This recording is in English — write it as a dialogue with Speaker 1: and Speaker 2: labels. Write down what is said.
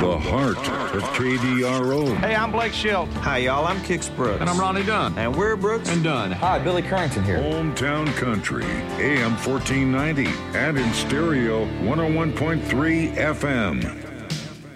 Speaker 1: the heart of KDRO.
Speaker 2: Hey, I'm Blake Shelton.
Speaker 3: Hi, y'all. I'm Kix Brooks.
Speaker 4: And I'm Ronnie Dunn.
Speaker 3: And we're Brooks
Speaker 4: and Dunn.
Speaker 5: Hi, Billy Currington here.
Speaker 1: Hometown Country, AM 1490, and in stereo 101.3 FM.